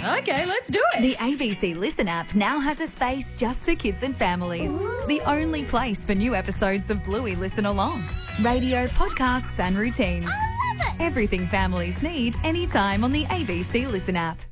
Okay, let's do it. The ABC Listen app now has a space just for kids and families. The only place for new episodes of Bluey Listen Along. Radio, podcasts and routines. Everything families need anytime on the ABC Listen app.